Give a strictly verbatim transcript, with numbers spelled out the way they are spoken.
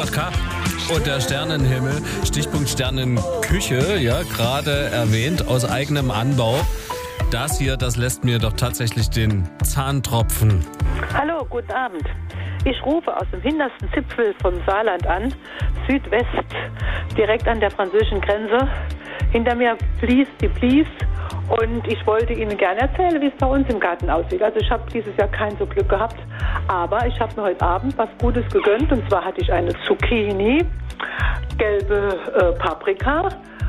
J K und der Sternenhimmel, Stichpunkt Sternenküche, ja, gerade erwähnt, aus eigenem Anbau. Das hier, das lässt mir doch tatsächlich den Zahn tropfen. Hallo, guten Abend. Ich rufe aus dem hintersten Zipfel vom Saarland an, Südwest, direkt an der französischen Grenze. Hinter mir fließt die Blies und ich wollte Ihnen gerne erzählen, wie es bei uns im Garten aussieht. Also ich habe dieses Jahr kein so Glück gehabt, aber ich habe mir heute Abend was Gutes gegönnt und zwar hatte ich eine Zucchini, gelbe äh, Paprika